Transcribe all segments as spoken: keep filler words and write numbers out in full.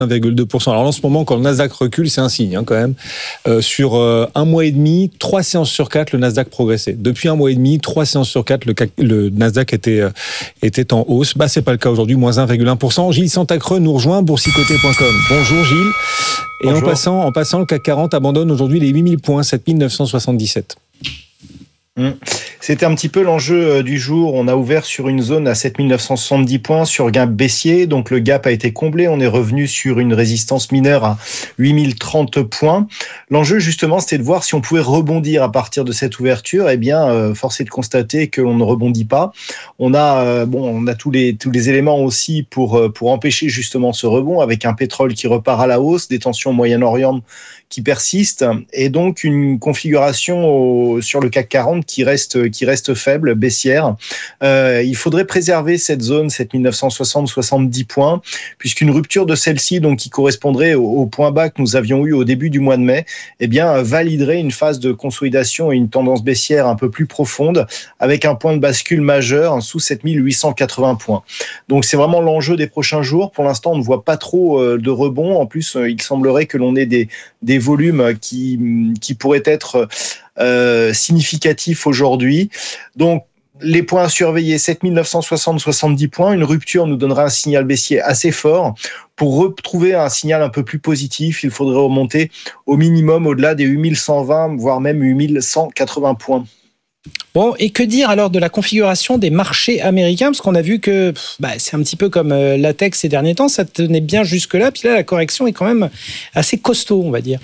un virgule deux pour cent. Alors en ce moment, quand le Nasdaq recule, c'est un signe hein, quand même. Euh, sur euh, un mois et demi, trois séances sur quatre, le Nasdaq progressait. Depuis un mois et demi, trois séances sur quatre, le, le Nasdaq était, euh, était en hausse. Bah, c'est pas le cas aujourd'hui, moins un virgule un pour cent. Gilles Santacreux nous rejoint, boursicoté point com. Bonjour Gilles. Et Bonjour. en passant, en passant, le C A C quarante abandonne aujourd'hui les huit mille points, sept mille neuf cent soixante-dix-sept. C'était un petit peu l'enjeu du jour. On a ouvert sur une zone à sept mille neuf cent soixante-dix points sur gain baissier. Donc le gap a été comblé. On est revenu sur une résistance mineure à huit mille trente points. L'enjeu justement, c'était de voir si on pouvait rebondir à partir de cette ouverture. Eh bien, euh, force est de constater qu'on ne rebondit pas. On a, euh, bon, on a tous les tous les éléments aussi pour pour empêcher justement ce rebond, avec un pétrole qui repart à la hausse, des tensions au Moyen-Orient qui persistent, et donc une configuration au, sur le C A C quarante qui reste qui reste faible, baissière. Euh, il faudrait préserver cette zone sept mille neuf cent soixante à soixante-dix points, puisqu'une rupture de celle-ci, donc qui correspondrait au, au point bas que nous avions eu au début du mois de mai, eh bien validerait une phase de consolidation et une tendance baissière un peu plus profonde, avec un point de bascule majeur sous sept mille huit cent quatre-vingts points. Donc c'est vraiment l'enjeu des prochains jours. Pour l'instant, on ne voit pas trop de rebond. En plus, il semblerait que l'on ait des des volumes qui qui pourraient être euh, significatifs aujourd'hui. Donc les points à surveiller, sept mille neuf cent soixante à soixante-dix points. Une rupture nous donnera un signal baissier assez fort. Pour retrouver un signal un peu plus positif, il faudrait remonter au minimum au-delà des huit mille cent vingt, voire même huit mille cent quatre-vingts points. Bon, et que dire alors de la configuration des marchés américains ? Parce qu'on a vu que bah, c'est un petit peu comme la tech ces derniers temps, ça tenait bien jusque-là, puis là la correction est quand même assez costaud, on va dire.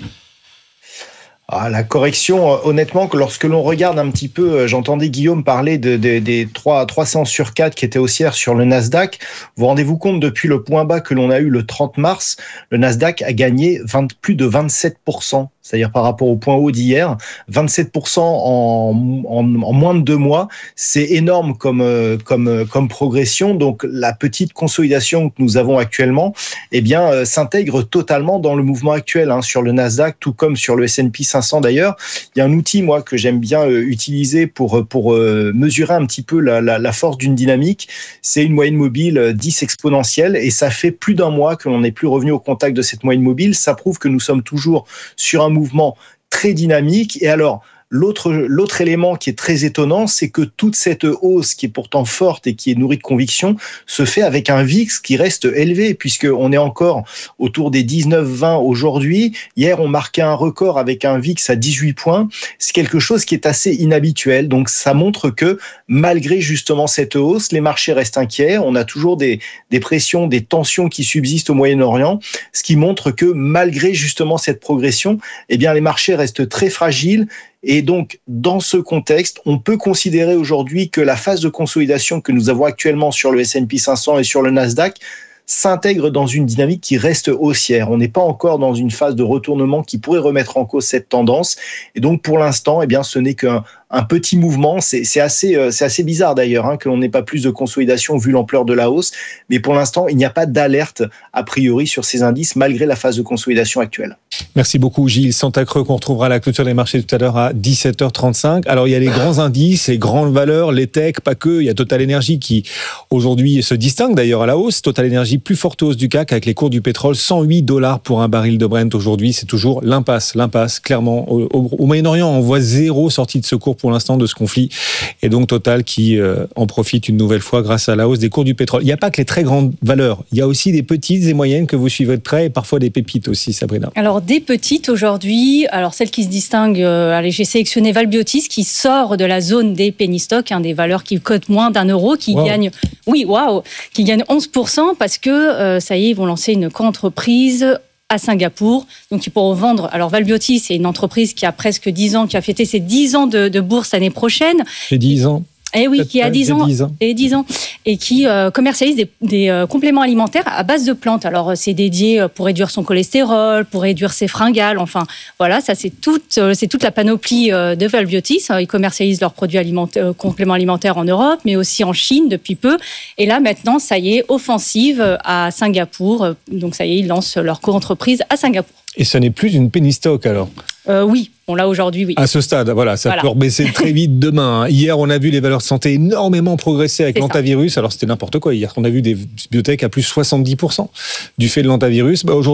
Ah, la correction, honnêtement, que lorsque l'on regarde un petit peu, j'entendais Guillaume parler de, de, des trois, trois séances sur quatre qui étaient haussières sur le Nasdaq. Vous vous rendez-vous compte, depuis le point bas que l'on a eu le trente mars, le Nasdaq a gagné vingt, plus de vingt-sept pour cent. C'est-à-dire par rapport au point haut d'hier, vingt-sept pour cent en, en, en moins de deux mois, c'est énorme comme, comme, comme progression. Donc la petite consolidation que nous avons actuellement, eh bien, euh, s'intègre totalement dans le mouvement actuel hein, sur le Nasdaq, tout comme sur le S and P cinq cents d'ailleurs. Il y a un outil moi que j'aime bien euh, utiliser pour pour euh, mesurer un petit peu la, la, la force d'une dynamique. C'est une moyenne mobile dix exponentielle, et ça fait plus d'un mois que l'on n'est plus revenu au contact de cette moyenne mobile. Ça prouve que nous sommes toujours sur un mouvement très dynamique. Et alors, L'autre, l'autre élément qui est très étonnant, c'est que toute cette hausse qui est pourtant forte et qui est nourrie de conviction se fait avec un V I X qui reste élevé, puisqu'on est encore autour des dix-neuf vingt aujourd'hui. Hier, on marquait un record avec un V I X à dix-huit points. C'est quelque chose qui est assez inhabituel. Donc, ça montre que malgré justement cette hausse, les marchés restent inquiets. On a toujours des, des pressions, des tensions qui subsistent au Moyen-Orient, ce qui montre que malgré justement cette progression, eh bien, les marchés restent très fragiles. Et donc, dans ce contexte, on peut considérer aujourd'hui que la phase de consolidation que nous avons actuellement sur le S and P cinq cents et sur le Nasdaq s'intègre dans une dynamique qui reste haussière. On n'est pas encore dans une phase de retournement qui pourrait remettre en cause cette tendance. Et donc, pour l'instant, eh bien, ce n'est qu'un un petit mouvement. C'est, c'est, assez, euh, c'est assez bizarre d'ailleurs hein, que l'on n'ait pas plus de consolidation vu l'ampleur de la hausse. Mais pour l'instant, il n'y a pas d'alerte a priori sur ces indices malgré la phase de consolidation actuelle. Merci beaucoup Gilles Santacreux, qu'on retrouvera à la clôture des marchés tout à l'heure à dix-sept heures trente-cinq. Alors il y a les grands indices, les grandes valeurs, les techs, pas que. Il y a Total Energy qui aujourd'hui se distingue d'ailleurs à la hausse. Total Energy, plus forte hausse du C A C avec les cours du pétrole, cent huit dollars pour un baril de Brent aujourd'hui. C'est toujours l'impasse, l'impasse clairement. Au, au, au Moyen-Orient, on voit zéro sortie de secours pour l'instant de ce conflit. Et donc Total qui euh, en profite une nouvelle fois grâce à la hausse des cours du pétrole. Il n'y a pas que les très grandes valeurs. Il y a aussi des petites et moyennes que vous suivez de près et parfois des pépites aussi, Sabrina. Alors des petites aujourd'hui, alors celle qui se distingue, euh, allez, j'ai sélectionné Valbiotis qui sort de la zone des penny stocks, hein, des valeurs qui cotent moins d'un euro, qui wow. gagnent, oui, waouh, qui gagnent onze pour cent parce que euh, ça y est, ils vont lancer une co-entreprise à Singapour, donc ils pourront vendre. Alors Valbiotis, c'est une entreprise qui a presque dix ans, qui a fêté ses dix ans de, de bourse l'année prochaine. J'ai dix ans. Et oui, qui a dix ans, dix ans. Et dix ans, et qui euh, commercialise des, des euh, compléments alimentaires à base de plantes. Alors c'est dédié pour réduire son cholestérol, pour réduire ses fringales. Enfin, voilà, ça c'est toute, euh, c'est toute la panoplie euh, de Valbiotis. Ils commercialisent leurs produits alimentaires, euh, compléments alimentaires en Europe, mais aussi en Chine depuis peu. Et là maintenant, ça y est, offensive à Singapour. Donc ça y est, ils lancent leur co-entreprise à Singapour. Et ce n'est plus une penny stock alors. Euh, oui, bon là aujourd'hui, oui. À ce stade, voilà, ça voilà. peut rebaisser très vite demain. Hein. Hier, on a vu les valeurs de santé énormément progresser avec c'est l'antivirus. Ça. Alors c'était n'importe quoi. Hier, on a vu des biotech à plus soixante-dix pour cent du fait de l'antivirus. Bah, aujourd'hui,